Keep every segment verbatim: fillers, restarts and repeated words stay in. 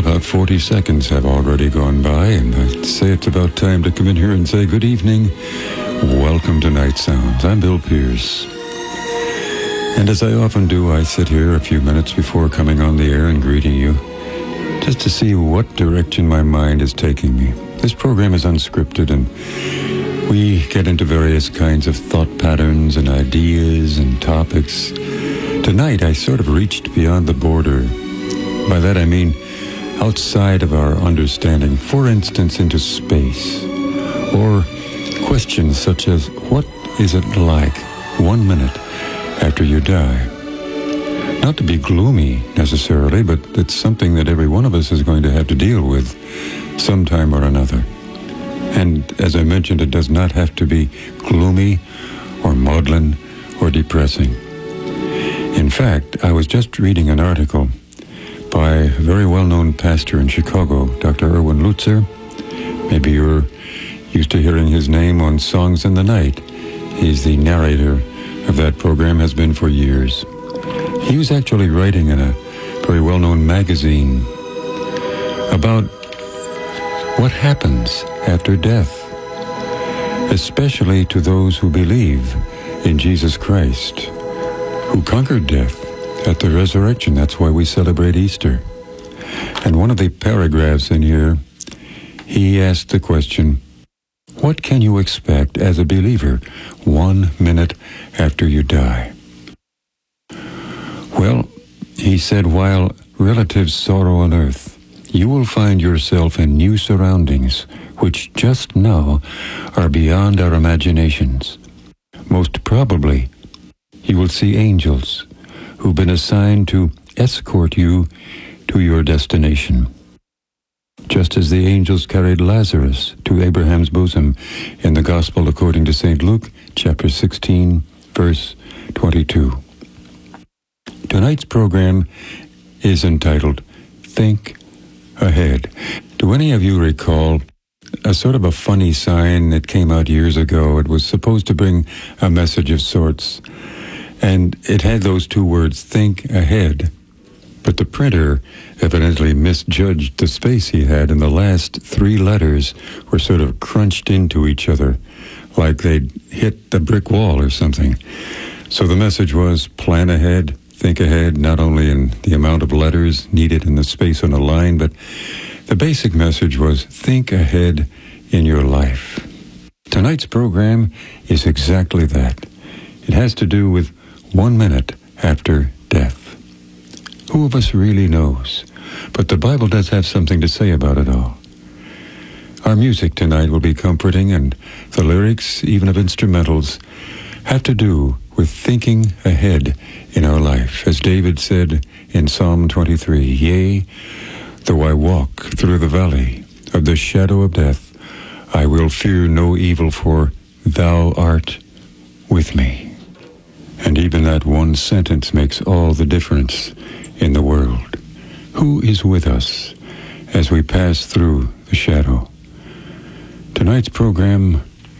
About forty seconds have already gone by, and I'd say it's about time to come in here and say good evening. Welcome to Night Sounds. I'm Bill Pierce. And as I often do, I sit here a few minutes before coming on the air and greeting you, just to see what direction my mind is taking me. This program is unscripted, and we get into various kinds of thought patterns and ideas and topics. Tonight, I sort of reached beyond the border. By that I mean outside of our understanding, for instance, into space, or questions such as, what is it like one minute after you die? Not to be gloomy necessarily, but it's something that every one of us is going to have to deal with sometime or another. And as I mentioned, it does not have to be gloomy or maudlin or depressing. In fact, I was just reading an article by a very well-known pastor in Chicago, Doctor Erwin Lutzer. Maybe you're used to hearing his name on Songs in the Night. He's the narrator of that program, has been for years. He was actually writing in a very well-known magazine about what happens after death, especially to those who believe in Jesus Christ, who conquered death at the resurrection. That's why we celebrate Easter. And one of the paragraphs in here, he asked the question, what can you expect as a believer one minute after you die? Well, he said, while relatives sorrow on earth, you will find yourself in new surroundings, which just now are beyond our imaginations. Most probably, you will see angels who've been assigned to escort you to your destination. Just as the angels carried Lazarus to Abraham's bosom in the Gospel according to Saint Luke, chapter sixteen, verse twenty-two. Tonight's program is entitled, Think Ahead. Do any of you recall a sort of a funny sign that came out years ago? It was supposed to bring a message of sorts, and it had those two words, think ahead. But the printer evidently misjudged the space he had, and the last three letters were sort of crunched into each other, like they'd hit the brick wall or something. So the message was, plan ahead, think ahead, not only in the amount of letters needed in the space on a line, but the basic message was, think ahead in your life. Tonight's program is exactly that. It has to do with one minute after death. Who of us really knows? But the Bible does have something to say about it all. Our music tonight will be comforting, and the lyrics, even of instrumentals, have to do with thinking ahead in our life. As David said in Psalm twenty-three, yea, though I walk through the valley of the shadow of death, I will fear no evil, for thou art with me. And even that one sentence makes all the difference in the world. Who is with us as we pass through the shadow? Tonight's program,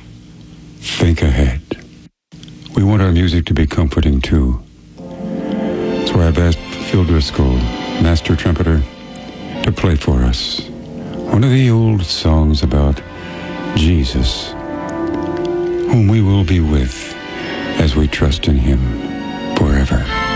Think Ahead. We want our music to be comforting too. That's why I've asked Phil Driscoll, master trumpeter, to play for us one of the old songs about Jesus, whom we will be with as we trust in him forever.